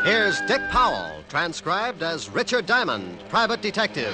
Here's Dick Powell, transcribed as Richard Diamond, private detective.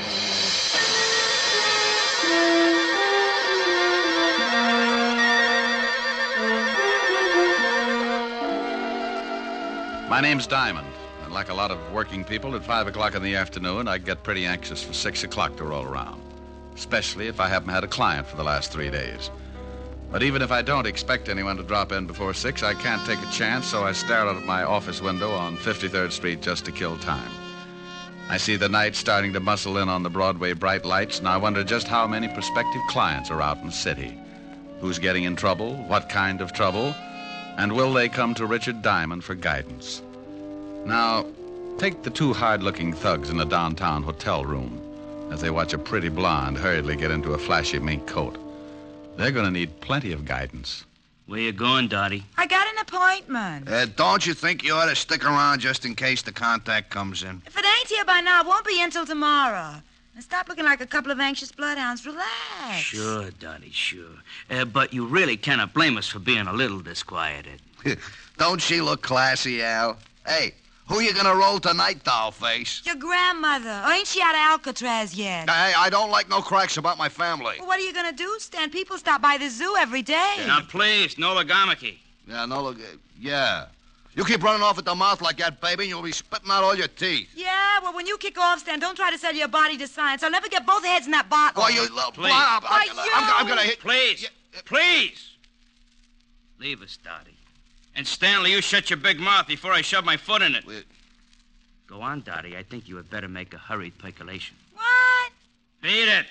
My name's Diamond, and like a lot of working people, at 5 o'clock in the afternoon, I get pretty anxious for 6 o'clock to roll around, especially if I haven't had a client for the last 3 days. But even if I don't expect anyone to drop in before 6, I can't take a chance, so I stare out of my office window on 53rd Street just to kill time. I see the night starting to muscle in on the Broadway bright lights, and I wonder just how many prospective clients are out in the city. Who's getting in trouble, what kind of trouble, and will they come to Richard Diamond for guidance? Now, take the two hard-looking thugs in a downtown hotel room as they watch a pretty blonde hurriedly get into a flashy mink coat. They're going to need plenty of guidance. Where you going, Dottie? I got an appointment. Don't you think you ought to stick around just in case the contact comes in? If it ain't here by now, it won't be until tomorrow. Now stop looking like a couple of anxious bloodhounds. Relax. Sure, Dottie, sure. But you really cannot blame us for being a little disquieted. Don't she look classy, Al? Hey, who you gonna roll tonight, dollface? Your grandmother. Or ain't she out of Alcatraz yet? Hey, I don't like no cracks about my family. Well, what are you gonna do, Stan? People stop by the zoo every day. Now, please, no legamaki. Yeah, no, look, yeah. You keep running off at the mouth like that, baby, and you'll be spitting out all your teeth. Yeah, well, when you kick off, Stan, don't try to sell your body to science. I'll never get both heads in that bottle. Why, you... Please. I'm gonna hit... Please, please. Leave us, Dottie. And Stanley, you shut your big mouth before I shove my foot in it. Go on, Dottie. I think you had better make a hurried percolation. What? Beat it.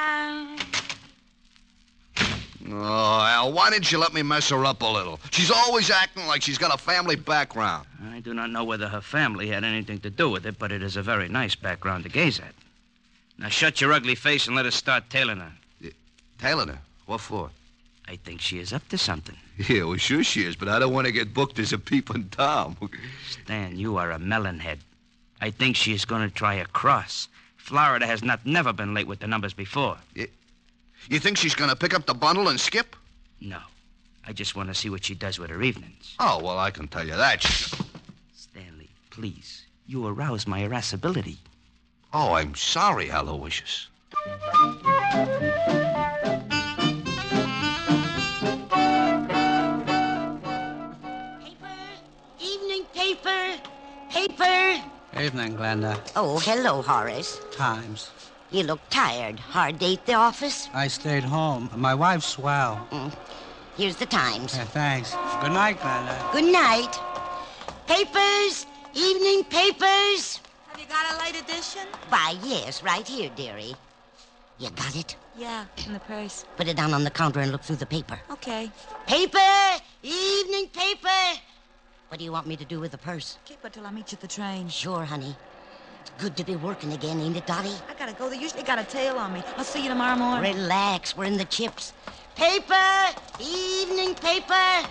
Oh, Al, why didn't you let me mess her up a little? She's always acting like she's got a family background. I do not know whether her family had anything to do with it, but it is a very nice background to gaze at. Now shut your ugly face and let us start tailing her. Tailing her? What for? I think she is up to something. Yeah, well, sure she is, but I don't want to get booked as a peeping Tom. Stan, you are a melonhead. I think she is going to try a cross. Florida has never been late with the numbers before. You think she's going to pick up the bundle and skip? No. I just want to see what she does with her evenings. Oh, well, I can tell you that. Stanley, please. You arouse my irascibility. Oh, I'm sorry, Aloysius. Paper. Evening, Glenda. Oh, hello, Horace. Times. You look tired. Hard day at the office? I stayed home. My wife's swell. Here's the Times. Yeah, thanks. Good night, Glenda. Good night. Papers. Evening papers. Have you got a late edition? Why, yes, right here, dearie. You got it? Yeah, in the purse. Put it down on the counter and look through the paper. Okay. Paper. Evening paper. What do you want me to do with the purse? Keep it till I meet you at the train. Sure, honey. It's good to be working again, ain't it, Dottie? I gotta go. They usually got a tail on me. I'll see you tomorrow morning. Relax. We're in the chips. Paper. Evening paper.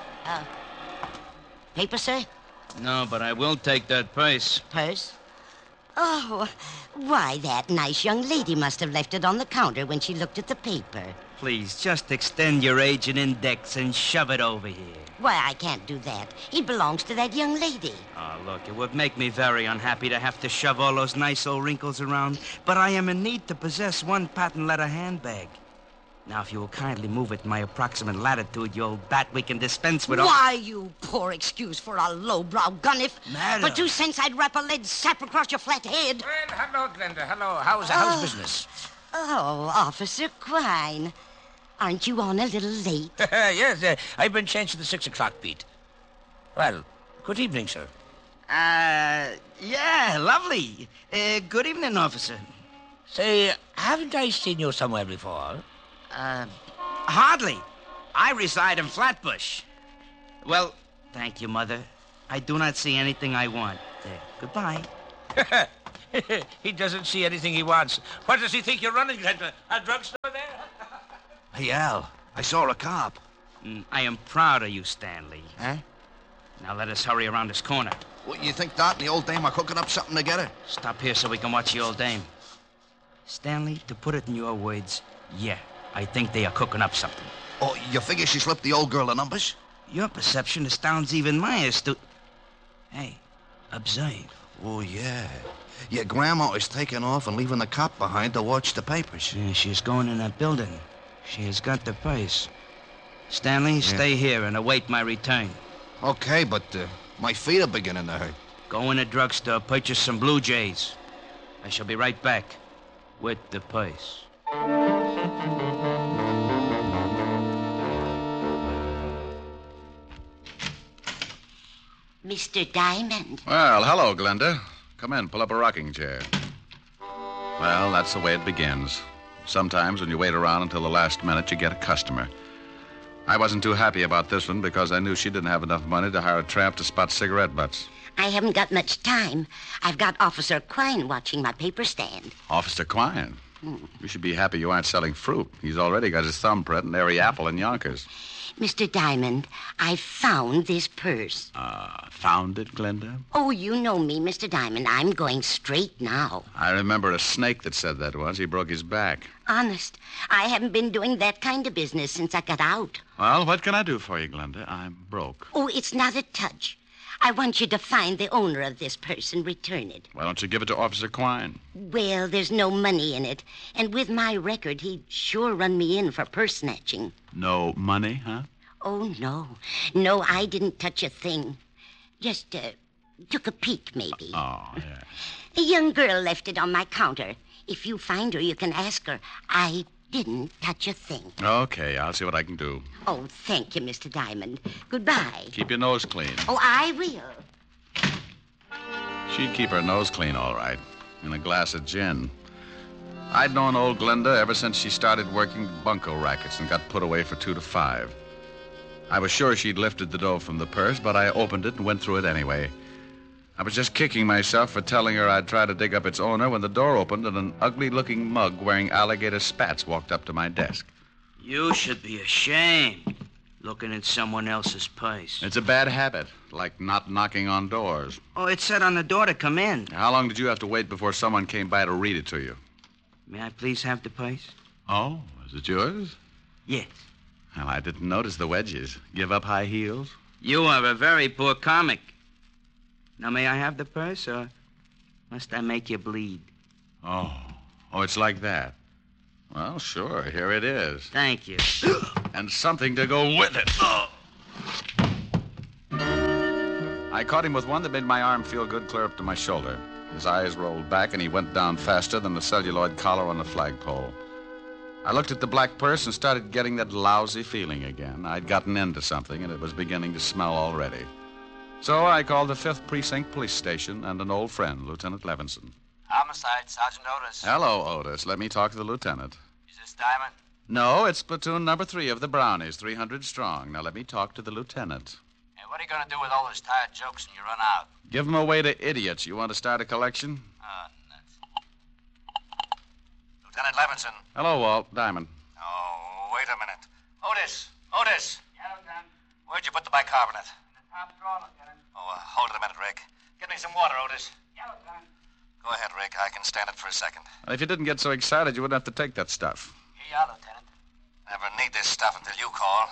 Paper, sir? No, but I will take that purse. Purse? Oh, why, that nice young lady must have left it on the counter when she looked at the paper. Please, just extend your agent index and shove it over here. Why, I can't do that. It belongs to that young lady. Oh, look, it would make me very unhappy to have to shove all those nice old wrinkles around, but I am in need to possess one patent leather handbag. Now, if you will kindly move it in my approximate latitude, you old bat, we can dispense with all... Why, you poor excuse for a lowbrow gunniff. Madam. For 2 cents, I'd wrap a lead sap across your flat head. Well, hello, Glenda. Hello. How's business? Oh, Officer Quine. Aren't you on a little late? Yes, I've been changed to the 6 o'clock beat. Well, good evening, sir. Yeah, lovely. Good evening, officer. Say, haven't I seen you somewhere before? Hardly. I reside in Flatbush. Well, thank you, Mother. I do not see anything I want. Goodbye. He doesn't see anything he wants. What does he think you're running? A drugstore there? Hey, Al, I saw a cop. I am proud of you, Stanley. Huh? Now let us hurry around this corner. What, you think Dot and the old dame are cooking up something together? Stop here so we can watch the old dame. Stanley, to put it in your words, yeah, I think they are cooking up something. Oh, you figure she slipped the old girl the numbers? Your perception astounds even my astute... Hey, Observe. Oh, yeah. Your grandma is taking off and leaving the cop behind to watch the papers. Yeah, she's going in that building. She has got the purse. Stanley, stay here and await my return. Okay, but my feet are beginning to hurt. Go in a drugstore, purchase some Blue Jays. I shall be right back with the purse. Mr. Diamond. Well, hello, Glenda. Come in, pull up a rocking chair. Well, that's the way it begins. Sometimes when you wait around until the last minute, you get a customer. I wasn't too happy about this one because I knew she didn't have enough money to hire a tramp to spot cigarette butts. I haven't got much time. I've got Officer Quine watching my paper stand. Officer Quine? You should be happy you aren't selling fruit. He's already got his thumbprint in every apple in Yonkers. Mr. Diamond, I found this purse. Found it, Glenda? Oh, you know me, Mr. Diamond. I'm going straight now. I remember a snake that said that once. He broke his back. Honest, I haven't been doing that kind of business since I got out. Well, what can I do for you, Glenda? I'm broke. Oh, it's not a touch. I want you to find the owner of this purse and return it. Why don't you give it to Officer Quine? Well, there's no money in it. And with my record, he'd sure run me in for purse snatching. No money, huh? Oh, no. No, I didn't touch a thing. Just took a peek, maybe. Oh, yeah. A young girl left it on my counter. If you find her, you can ask her. I didn't touch a thing. Okay, I'll see what I can do. Oh, thank you, Mr. Diamond. Goodbye. Keep your nose clean. Oh, I will. She'd keep her nose clean, all right. And a glass of gin. I'd known old Glenda ever since she started working bunco rackets and got put away for 2 to 5. I was sure she'd lifted the dough from the purse, but I opened it and went through it anyway. I was just kicking myself for telling her I'd try to dig up its owner when the door opened and an ugly-looking mug wearing alligator spats walked up to my desk. You should be ashamed, looking at someone else's purse. It's a bad habit, like not knocking on doors. Oh, it said on the door to come in. How long did you have to wait before someone came by to read it to you? May I please have the purse? Oh, is it yours? Yes. Well, I didn't notice the wedges. Give up high heels? You are a very poor comic. Now, may I have the purse, or must I make you bleed? Oh, it's like that. Well, sure, here it is. Thank you. And something to go with it. I caught him with one that made my arm feel good clear up to my shoulder. His eyes rolled back, and he went down faster than the celluloid collar on the flagpole. I looked at the black purse and started getting that lousy feeling again. I'd gotten into something, and it was beginning to smell already. So I called the 5th Precinct Police Station and an old friend, Lieutenant Levinson. Homicide, Sergeant Otis. Hello, Otis. Let me talk to the lieutenant. Is this Diamond? No, it's platoon number 3 of the Brownies, 300 strong. Now let me talk to the lieutenant. Hey, what are you going to do with all those tired jokes when you run out? Give them away to idiots. You want to start a collection? Oh, nuts. Lieutenant Levinson. Hello, Walt. Diamond. Oh, wait a minute. Otis! Otis! Yeah, Lieutenant. Where'd you put the bicarbonate? In the top drawer, Lieutenant. Oh, hold it a minute, Rick. Get me some water, Otis. Yeah, Lieutenant. Go ahead, Rick. I can stand it for a second. Well, if you didn't get so excited, you wouldn't have to take that stuff. Here you are, Lieutenant. Never need this stuff until you call.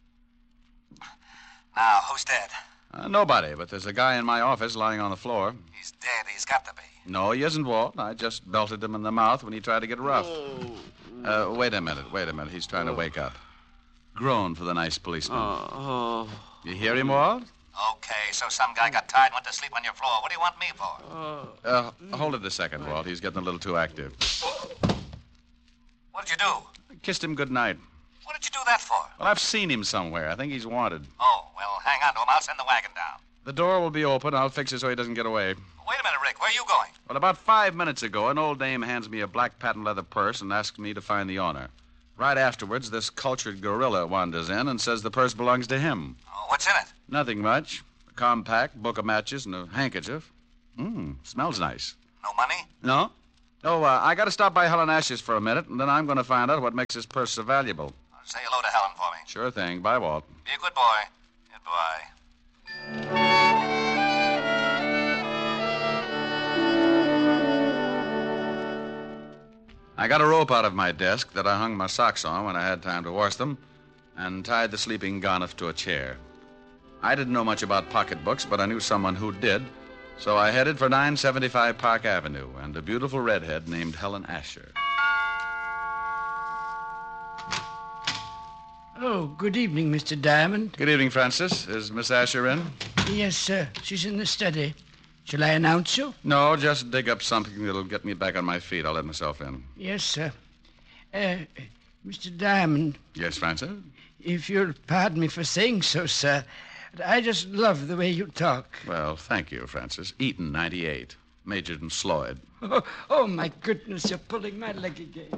Now, who's dead? Nobody, but there's a guy in my office lying on the floor. He's dead. He's got to be. No, he isn't, Walt. I just belted him in the mouth when he tried to get rough. Wait a minute. He's trying to wake up. Groan for the nice policeman. You hear him, Walt? Okay, so some guy got tired and went to sleep on your floor. What do you want me for? Hold it a second, Walt. He's getting a little too active. What did you do? Kissed him good night. What did you do that for? Well, I've seen him somewhere. I think he's wanted. Oh, well, hang on to him. I'll send the wagon down. The door will be open. I'll fix it so he doesn't get away. Wait a minute, Rick. Where are you going? Well, about 5 minutes ago, an old dame hands me a black patent leather purse and asks me to find the owner. Right afterwards, this cultured gorilla wanders in and says the purse belongs to him. Oh, what's in it? Nothing much. A compact, book of matches, and a handkerchief. Smells nice. No money? No? Oh, I got to stop by Helen Ash's for a minute, and then I'm going to find out what makes this purse so valuable. Say hello to Helen for me. Sure thing. Bye, Walt. Be a good boy. Goodbye. I got a rope out of my desk that I hung my socks on when I had time to wash them and tied the sleeping Garniff to a chair. I didn't know much about pocketbooks, but I knew someone who did, So I headed for 975 Park Avenue and a beautiful redhead named Helen Asher. Oh, good evening, Mr. Diamond. Good evening, Francis. Is Miss Asher in? Yes, sir. She's in the study. Shall I announce you? No, just dig up something that'll get me back on my feet. I'll let myself in. Yes, sir. Mr. Diamond. Yes, Francis? If you'll pardon me for saying so, sir, I just love the way you talk. Well, thank you, Francis. Eaton, 98. Majored in Sloyd. Oh, my goodness, you're pulling my leg again.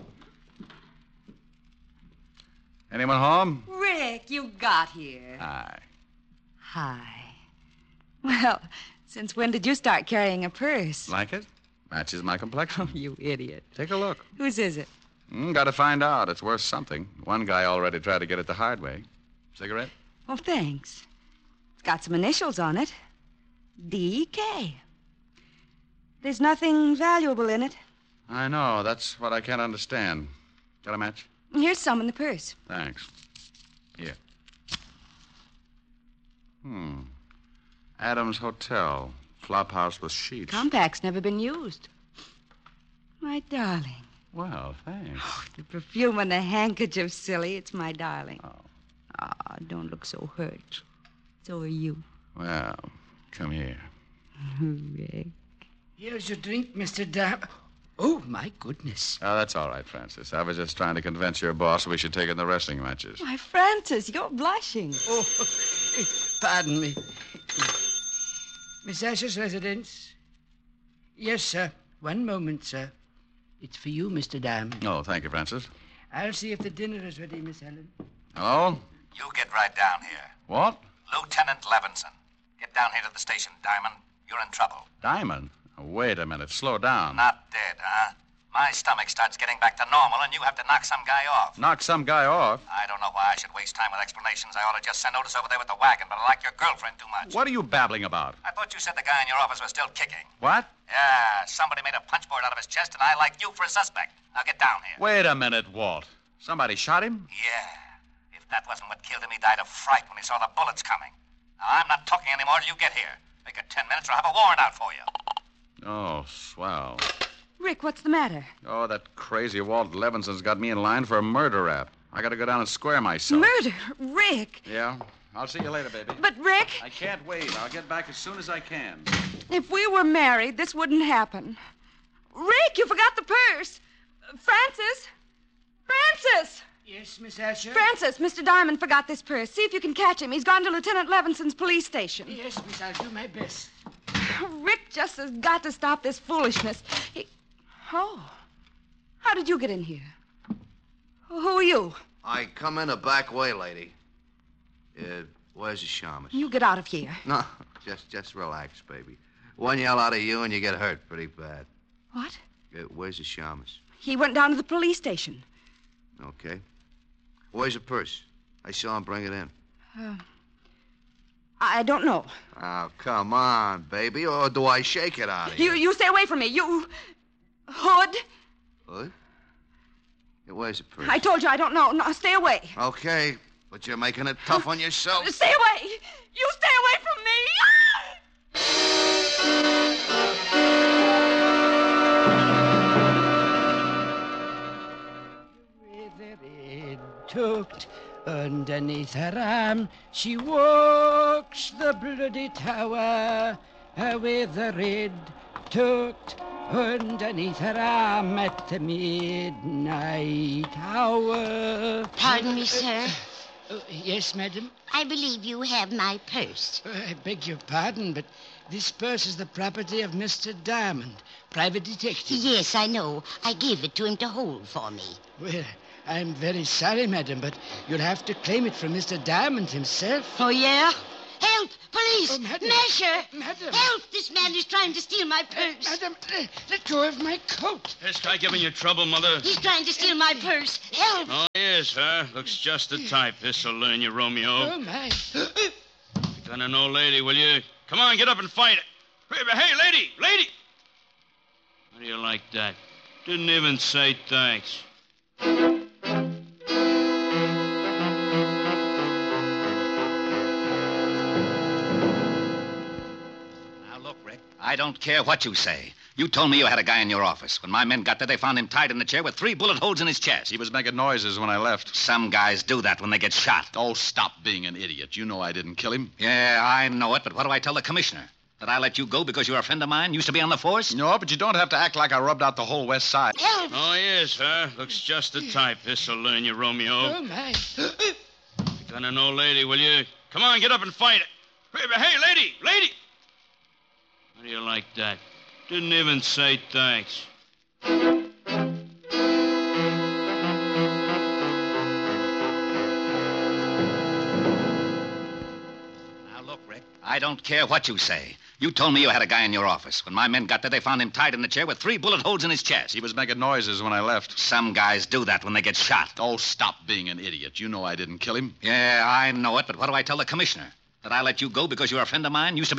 Anyone home? Rick, you got here. Hi. Hi. Well, since when did you start carrying a purse? Like it? Matches my complexion. Oh, you idiot. Take a look. Whose is it? Gotta find out. It's worth something. One guy already tried to get it the hard way. Cigarette? Well, thanks. It's got some initials on it. D.K. There's nothing valuable in it. I know. That's what I can't understand. Got a match? Here's some in the purse. Thanks. Here. Adams Hotel. Flophouse with sheets. Compact's never been used. My darling. Well, thanks. Oh, the perfume and the handkerchief, silly. It's my darling. Oh. Ah, don't look so hurt. So are you. Well, come here. Rick. Here's your drink, Mr. Diamond. Oh, my goodness. Oh, that's all right, Francis. I was just trying to convince your boss we should take in the wrestling matches. Why, Francis, you're blushing. Oh, pardon me. Miss Asher's residence? Yes, sir. One moment, sir. It's for you, Mr. Diamond. Oh, thank you, Francis. I'll see if the dinner is ready, Miss Helen. Hello? You get right down here. What? Lieutenant Levinson. Get down here to the station, Diamond. You're in trouble. Diamond? Oh, wait a minute. Slow down. Not dead, huh? My stomach starts getting back to normal, and you have to knock some guy off. Knock some guy off? I don't know why I should waste time with explanations. I ought to just send Otis over there with the wagon, but I like your girlfriend too much. What are you babbling about? I thought you said the guy in your office was still kicking. What? Yeah, somebody made a punchboard out of his chest, and I like you for a suspect. Now get down here. Wait a minute, Walt. Somebody shot him? Yeah. If that wasn't what killed him, he died of fright when he saw the bullets coming. Now, I'm not talking anymore till you get here. Make it 10 minutes or I'll have a warrant out for you. Oh, swell. Rick, what's the matter? Oh, that crazy Walt Levinson's got me in line for a murder rap. I gotta go down and square myself. Murder? Rick! Yeah? I'll see you later, baby. But, Rick... I can't wait. I'll get back as soon as I can. If we were married, this wouldn't happen. Rick, you forgot the purse. Francis? Francis! Yes, Miss Asher? Francis, Mr. Diamond forgot this purse. See if you can catch him. He's gone to Lieutenant Levinson's police station. Yes, Miss, I'll do my best. Rick just has got to stop this foolishness. Oh. How did you get in here? Who are you? I come in a back way, lady. Where's the shamus? You get out of here. No, just relax, baby. One yell out of you and you get hurt pretty bad. What? Where's the shamus? He went down to the police station. Okay. Where's the purse? I saw him bring it in. I don't know. Oh, come on, baby. Or do I shake it out of you? You stay away from me. You... Hood? Hood? Yeah, where's the purse? I told you I don't know. No, stay away. Okay, but you're making it tough on yourself. Stay away. You stay away from me. With her head tucked underneath her arm, she walks the bloody tower. With her head tucked underneath her arm at the midnight hour. Pardon me, sir. Yes, madam? I believe you have my purse. I beg your pardon, but this purse is the property of Mr. Diamond, private detective. Yes, I know. I gave it to him to hold for me. Well, I'm very sorry, madam, but you'll have to claim it from Mr. Diamond himself. Oh, yeah? Help! Police! Oh, madam. Masher! Madam! Help! This man is trying to steal my purse. Madam, let go of my coat. This guy giving you trouble, Mother? He's trying to steal my purse. Help! Oh, he is, huh? Looks just the type. This'll learn you, Romeo. Oh, my. Got an old lady, will you? Come on, get up and fight it. Hey, lady! Lady! How do you like that? Didn't even say thanks. I don't care what you say. You told me you had a guy in your office. When my men got there, they found him tied in the chair with 3 bullet holes in his chest. He was making noises when I left. Some guys do that when they get shot. Oh, stop being an idiot. You know I didn't kill him. Yeah, I know it, but what do I tell the commissioner? That I let you go because you're a friend of mine? Used to be on the force? No, but you don't have to act like I rubbed out the whole West Side. Oh, yes, huh? Looks just the type. This'll learn you, Romeo. Oh, my. Gun an old lady, will you? Come on, get up and fight it. Hey, lady! Lady! How do you like that? Didn't even say thanks. I don't care what you say. You told me you had a guy in your office. When my men got there, they found him tied in the chair with 3 bullet holes in his chest. He was making noises when I left. Some guys do that when they get shot. Oh, stop being an idiot. You know I didn't kill him. Yeah, I know it, but what do I tell the commissioner? That I let you go because you're a friend of mine? Used to